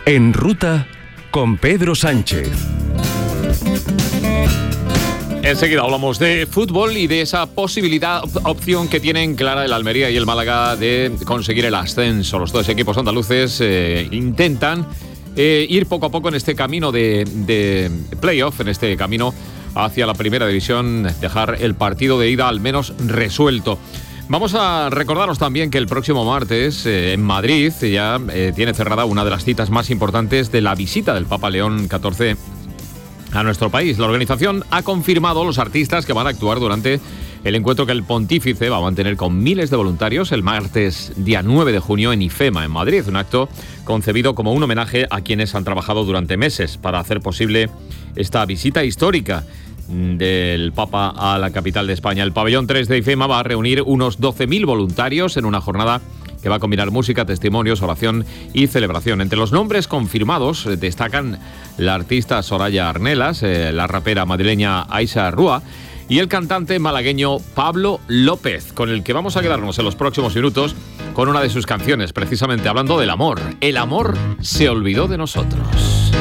En Ruta con Pedro Sánchez. Enseguida hablamos de fútbol y de esa opción que tienen clara el Almería y el Málaga de conseguir el ascenso. Los dos equipos andaluces intentan ir poco a poco en este camino de playoff, en este camino hacia la primera división, dejar el partido de ida al menos resuelto. Vamos a recordaros también que el próximo martes en Madrid ya tiene cerrada una de las citas más importantes de la visita del Papa León XIV a nuestro país. La organización ha confirmado los artistas que van a actuar durante el encuentro que el pontífice va a mantener con miles de voluntarios el martes día 9 de junio en IFEMA, en Madrid. Un acto concebido como un homenaje a quienes han trabajado durante meses para hacer posible esta visita histórica del Papa a la capital de España. El pabellón 3 de IFEMA va a reunir unos 12.000 voluntarios en una jornada que va a combinar música, testimonios, oración y celebración. Entre los nombres confirmados destacan la artista Soraya Arnelas, la rapera madrileña Aisha Rúa y el cantante malagueño Pablo López, con el que vamos a quedarnos en los próximos minutos con una de sus canciones, precisamente hablando del amor. El amor se olvidó de nosotros.